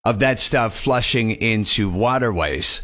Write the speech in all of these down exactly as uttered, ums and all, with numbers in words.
of that stuff flushing into waterways.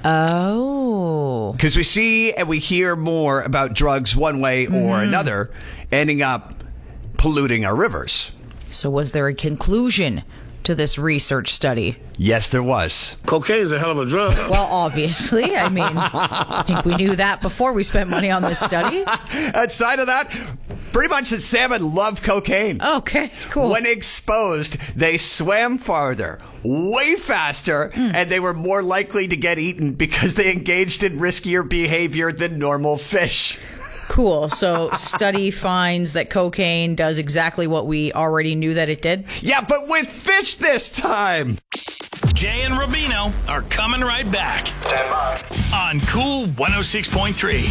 Oh. Because we see and we hear more about drugs one way or mm-hmm. another ending up polluting our rivers. So was there a conclusion to this research study? Yes, there was. Cocaine is a hell of a drug. Well, obviously. I mean, I think we knew that before we spent money on this study. Outside of that, pretty much the salmon love cocaine. Okay, cool. When exposed, they swam farther, way faster, mm. and they were more likely to get eaten because they engaged in riskier behavior than normal fish. Cool. So study finds that cocaine does exactly what we already knew that it did? Yeah, but with fish this time. Jay and Rubino are coming right back. Stand by. On Cool one oh six point three.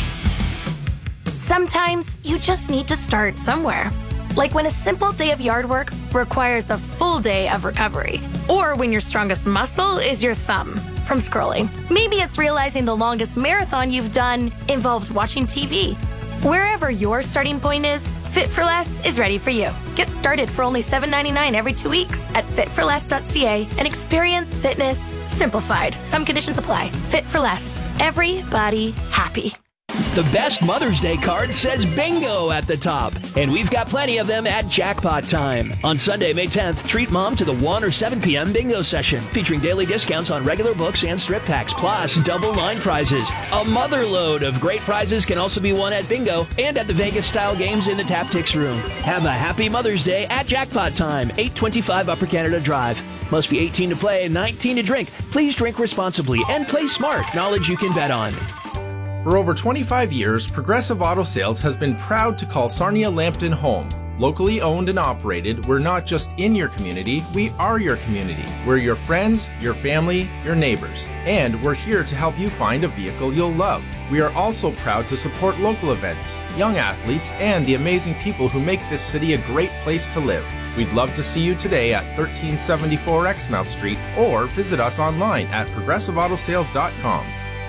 Sometimes you just need to start somewhere. Like when a simple day of yard work requires a full day of recovery. Or when your strongest muscle is your thumb from scrolling. Maybe it's realizing the longest marathon you've done involved watching T V. Wherever your starting point is, Fit for Less is ready for you. Get started for only seven dollars and ninety-nine cents every two weeks at fit for less dot c a and experience fitness simplified. Some conditions apply. Fit for Less. Everybody happy. The best Mother's Day card says bingo at the top, and we've got plenty of them at Jackpot Time. On Sunday, May tenth, treat Mom to the one or seven p.m. bingo session, featuring daily discounts on regular books and strip packs, plus double line prizes. A mother load of great prizes can also be won at bingo and at the Vegas-style games in the Taptics room. Have a happy Mother's Day at Jackpot Time, eight twenty-five Upper Canada Drive. Must be eighteen to play and nineteen to drink. Please drink responsibly and play smart. Knowledge you can bet on. For over twenty-five years, Progressive Auto Sales has been proud to call Sarnia Lambton home. Locally owned and operated, we're not just in your community, we are your community. We're your friends, your family, your neighbors. And we're here to help you find a vehicle you'll love. We are also proud to support local events, young athletes, and the amazing people who make this city a great place to live. We'd love to see you today at thirteen seventy-four Exmouth Street or visit us online at progressive auto sales dot com.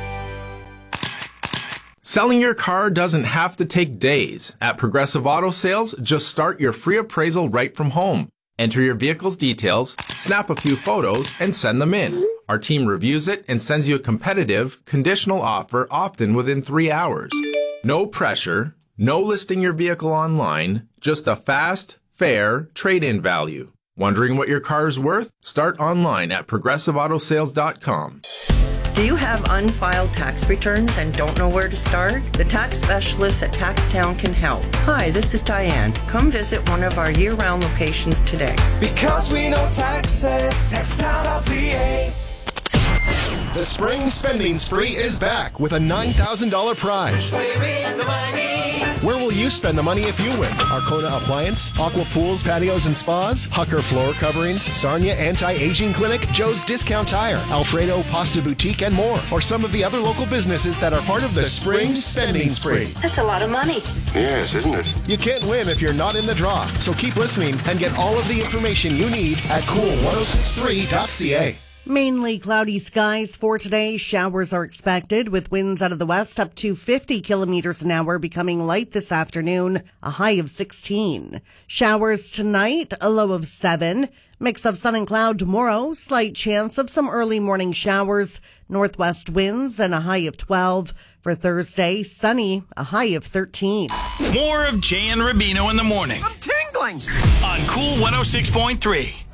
Selling your car doesn't have to take days. At Progressive Auto Sales, just start your free appraisal right from home. Enter your vehicle's details, snap a few photos, and send them in. Our team reviews it and sends you a competitive, conditional offer, often within three hours. No pressure, no listing your vehicle online, just a fast, fair trade-in value. Wondering what your car is worth? Start online at progressive auto sales dot com. Do you have unfiled tax returns and don't know where to start? The tax specialists at TaxTown can help. Hi, this is Diane. Come visit one of our year-round locations today. Because we know taxes, taxtown dot c a. The spring spending spree is back with a nine thousand dollars prize. We're in the money. Where will you spend the money if you win? Arcona Appliance, Aqua Pools, Patios and Spas, Hucker Floor Coverings, Sarnia Anti-Aging Clinic, Joe's Discount Tire, Alfredo Pasta Boutique, and more. Or some of the other local businesses that are part of the, the spring spending spree. That's a lot of money. Yes, isn't it? You can't win if you're not in the draw. So keep listening and get all of the information you need at cool ten sixty-three dot c a. Mainly cloudy skies for today. Showers are expected with winds out of the west up to fifty kilometers an hour, becoming light this afternoon, a high of sixteen. Showers tonight, a low of seven. Mix of sun and cloud tomorrow, slight chance of some early morning showers. Northwest winds and a high of twelve. For Thursday, sunny, a high of thirteen. More of Jay and Rubino in the morning. I'm tingling. On Cool one oh six point three.